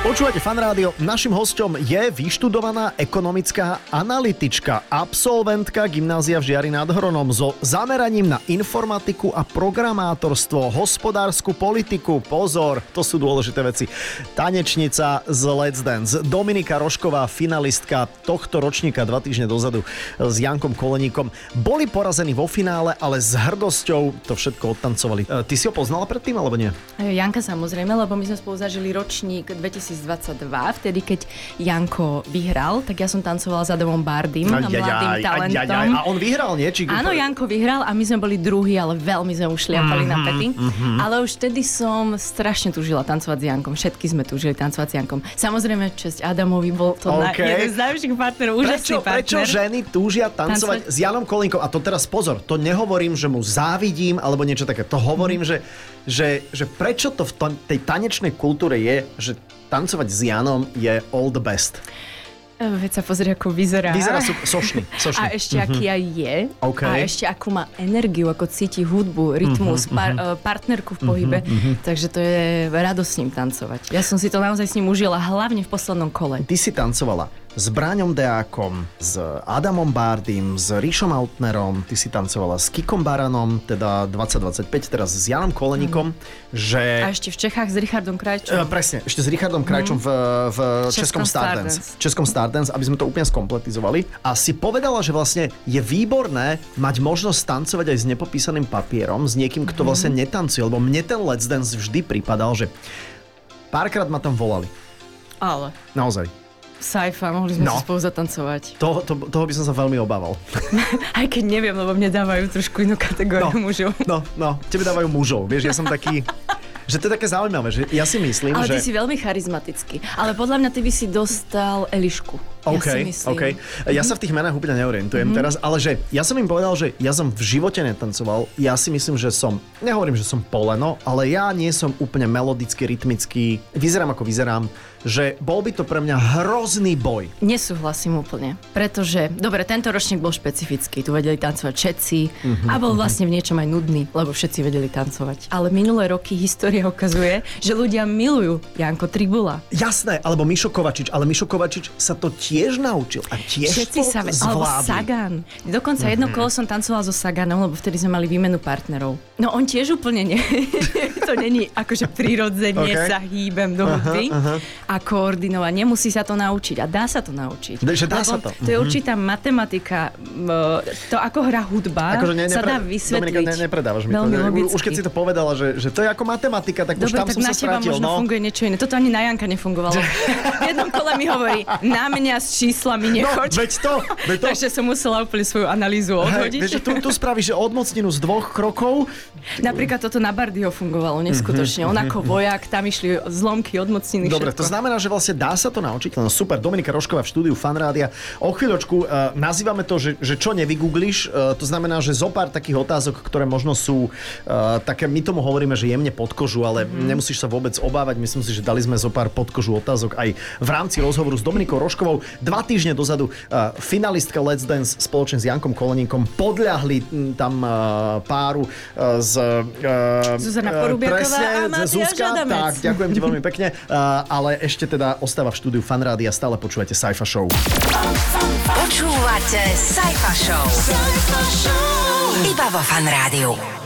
Počúvate Fan Rádio. Naším hosťom je vyštudovaná ekonomická analytička, absolventka gymnázia v Žiari nad Hronom so zameraním na informatiku a programátorstvo, hospodársku politiku. Pozor, to sú dôležité veci. Tanečnica z Let's Dance, Dominika Rošková, finalistka tohto ročníka 2 týždne dozadu s Jankom Koleníkom. Boli porazení vo finále, ale s hrdosťou to všetko odtancovali. Ty si ho poznala predtým, alebo nie? Janka samozrejme, lebo my sme spolu zažili ročník 2022, vtedy keď Janko vyhral, tak ja som tancovala s Adamom Bardym, mladým talentom. A on vyhral, nie? Áno, Janko vyhral a my sme boli druhí, ale veľmi sme ušliapali na pety. Ale už vtedy som strašne túžila tancovať s Jankom. Všetky sme túžili tancovať s Jankom. Samozrejme, česť Adamovi, bol to jeden z najlepších partnerov, úžasný partner. Prečo ženy túžia tancovať s Janom Koleníkom? A to teraz pozor, to nehovorím, že mu závidím alebo niečo také. To hovorím, že prečo to v tej tanečnej kultúre je, že tancovať s Janom je all the best. Veď sa pozri, ako vyzerá. Vyzerá sošný. A ešte aký aj je. Okay. A ešte akú má energiu, ako cíti hudbu, rytmus, partnerku v pohybe. Takže to je radosť s ním tancovať. Ja som si to naozaj s ním užila, hlavne v poslednom kole. Ty si tancovala s Braňom Deákom, s Adamom Bardym, s Ríšom Altnerom, ty si tancovala s Kikom Baranom, teda 2025, teraz s Janom Koleníkom, že... A ešte v Čechách s Richardom Krajčom. Presne, ešte s Richardom Krajčom v Českom Stardance. Českom Stardance, aby sme to úplne skompletizovali. A si povedala, že vlastne je výborné mať možnosť tancovať aj s nepopísaným papierom, s niekým, kto vlastne netancuje, lebo mne ten Let's Dance vždy pripadal, že párkrát ma tam volali. Ale... Naozaj. Saifa, mohli sme si spolu zatancovať. Toho by som sa veľmi obával. Aj keď neviem, lebo mne dávajú trošku inú kategóriu mužov. No, tebe dávajú mužov. Vieš, ja som taký... Že to je také zaujímavé, že ja si myslím, ale že... ty si veľmi charizmatický. Ale podľa mňa ty by si dostal Elišku. OK. Ja sa v tých menách úplne neorientujem teraz, ale že ja som im povedal, že ja som v živote netancoval. Ja si myslím, že nehovorím, že som poleno, ale ja nie som úplne melodicky, rytmický. Vyzerám ako vyzerám, že bol by to pre mňa hrozný boj. Nesúhlasím úplne, pretože, dobre, tento ročník bol špecifický, tu vedeli tancovať všetci a bol vlastne v niečom aj nudný, lebo všetci vedeli tancovať. Ale minulé roky história ukazuje, že ľudia milujú Janko Tribula. Jasné, alebo Mišo Kovačič, ale Mišo Kovačič sa to tiež naučil a tiež všetci to zvládli. Alebo Sagan. Dokonca jedno kolo som tancovala so Saganom, lebo vtedy sme mali výmenu partnerov. No on tiež úplne nie. To není akože prirodzene sa hýbem do hudby. A koordinovať. Nemusí sa to naučiť. A dá sa to naučiť. Dá sa to. To je určitá matematika. To, ako hrá hudba, sa dá vysvetliť. Dominika, nepredávaš mi to. Už keď si to povedala, že to je ako matematika, tak dobre, už tam som sa strátil. Dobre, tak na teba možno funguje niečo iné. Toto ani na Janka nefungovalo. V jednom kole mi hovorí, na mňa s číslami nechoď. No, veď to. Takže som musela úplne svoju analýzu odhodiť. Tu spravíš odmocninu z 2 krokov. Napríklad toto na Bardyho fungovalo neskutočne. On ako vojak, tam išli zlomky, odmocniny. Dobre, to znamená, že vlastne dá sa to naučiť. No super, Dominika Rošková v štúdiu Fan Rádia. O chvíľočku nazývame to, že čo nevygoogliš. To znamená, že zo pár takých otázok, ktoré možno sú také, my tomu hovoríme, že jemne pod kožu, ale nemusíš sa vôbec obávať. Myslím si, že dali sme zo pár pod kožu otázok aj v rámci rozhovoru s Dominikou Roškovou. 2 týždne dozadu finalistka Let's Dance spoločne s Jankom Koleníkom podľahli tam páru Zuzana Porubiaková a Matiáš Adamec. Tak, ďakujem ti veľmi pekne. Ale ešte teda ostáva v štúdiu Fan Rádia. Stále počúvate Saifa Show. Počúvate Saifa Show. Iba vo Fan Rádiu.